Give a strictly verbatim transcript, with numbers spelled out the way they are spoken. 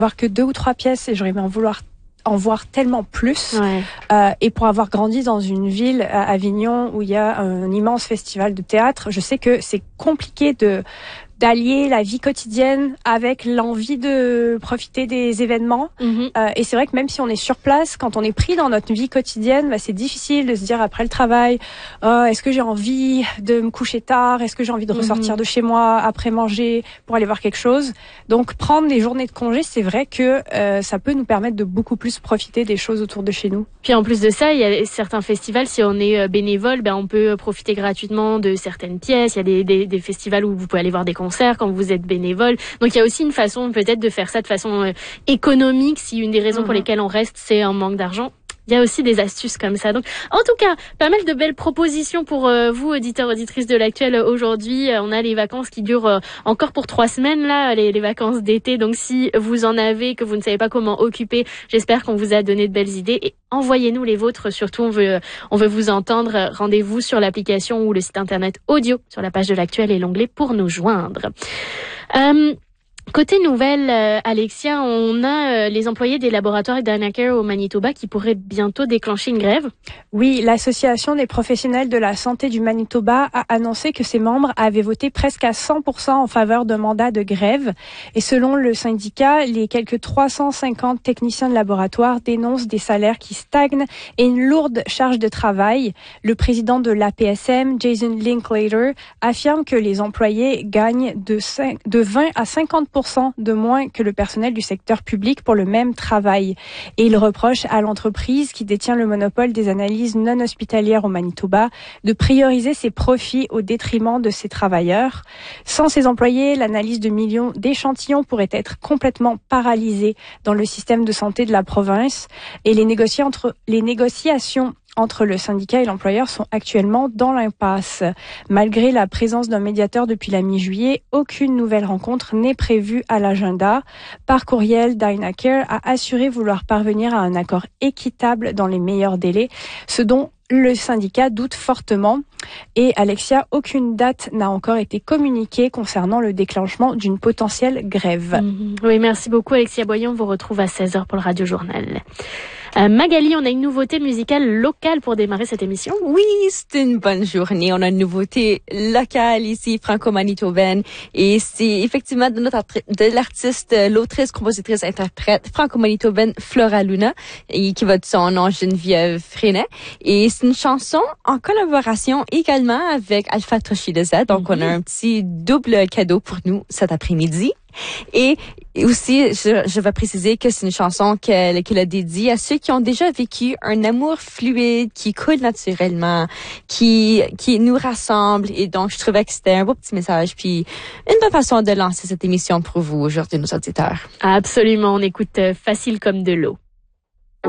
avoir que deux ou trois pièces et j'aurais aimé en vouloir en voir tellement plus. Ouais. Euh, et pour avoir grandi dans une ville, à Avignon, où il y a un immense festival de théâtre, je sais que c'est compliqué de d'allier la vie quotidienne avec l'envie de profiter des événements. Mm-hmm. Euh, et c'est vrai que même si on est sur place, quand on est pris dans notre vie quotidienne, bah, c'est difficile de se dire après le travail, oh, est-ce que j'ai envie de me coucher tard? Est-ce que j'ai envie de ressortir mm-hmm. de chez moi après manger pour aller voir quelque chose? Donc prendre des journées de congé, c'est vrai que euh, ça peut nous permettre de beaucoup plus profiter des choses autour de chez nous. Puis en plus de ça, il y a certains festivals, si on est bénévole, ben on peut profiter gratuitement de certaines pièces. Il y a des, des, des festivals où vous pouvez aller voir des concerts quand vous êtes bénévole. Donc il y a aussi une façon peut-être de faire ça de façon euh, économique si une des raisons mmh. pour lesquelles on reste c'est un manque d'argent. Il y a aussi des astuces comme ça. Donc, en tout cas, pas mal de belles propositions pour euh, vous, auditeurs, auditrices de l'Actuel. Aujourd'hui, euh, on a les vacances qui durent euh, encore pour trois semaines, là, les, les vacances d'été. Donc, si vous en avez, que vous ne savez pas comment occuper, j'espère qu'on vous a donné de belles idées. Et envoyez-nous les vôtres. Surtout, on veut, on veut vous entendre. Rendez-vous sur l'application ou le site internet audio sur la page de l'Actuel et l'onglet pour nous joindre. Euh, Côté nouvelle, euh, Alexia, on a euh, les employés des laboratoires Dynacare au Manitoba qui pourraient bientôt déclencher une grève. Oui, l'Association des professionnels de la santé du Manitoba a annoncé que ses membres avaient voté presque à cent pour cent en faveur d'un mandat de grève. Et selon le syndicat, les quelques trois cent cinquante techniciens de laboratoire dénoncent des salaires qui stagnent et une lourde charge de travail. Le président de l'A P S M, Jason Linklater, affirme que les employés gagnent de, cinq, de vingt à cinquante pour cent de moins que le personnel du secteur public pour le même travail. Et il reproche à l'entreprise qui détient le monopole des analyses non hospitalières au Manitoba de prioriser ses profits au détriment de ses travailleurs. Sans ses employés, l'analyse de millions d'échantillons pourrait être complètement paralysée dans le système de santé de la province et les, négocier entre, les négociations entre le syndicat et l'employeur sont actuellement dans l'impasse. Malgré la présence d'un médiateur depuis la mi-juillet, aucune nouvelle rencontre n'est prévue à l'agenda. Par courriel, Dynacare a assuré vouloir parvenir à un accord équitable dans les meilleurs délais, ce dont le syndicat doute fortement. Et Alexia, aucune date n'a encore été communiquée concernant le déclenchement d'une potentielle grève. Mmh. Oui, merci beaucoup Alexia Boyon. On vous retrouve à seize heures pour le Radio Journal. Euh, Magali, on a une nouveauté musicale locale pour démarrer cette émission. Oui, c'est une bonne journée. On a une nouveauté locale ici, franco-manitobaine. Et c'est effectivement de notre de l'artiste, l'autrice, compositrice, interprète franco-manitobaine Flora Luna, et qui va de son nom Geneviève Freinet. Et c'est une chanson en collaboration également avec Alpha Toshi de Z. Donc, mm-hmm. on a un petit double cadeau pour nous cet après-midi. Et aussi, je, je vais préciser que c'est une chanson qu'elle, qu'elle a dédiée à ceux qui ont déjà vécu un amour fluide, qui coule naturellement, qui, qui nous rassemble. Et donc, je trouvais que c'était un beau petit message, puis une bonne façon de lancer cette émission pour vous aujourd'hui, nos auditeurs. Absolument, on écoute Facile comme de l'eau.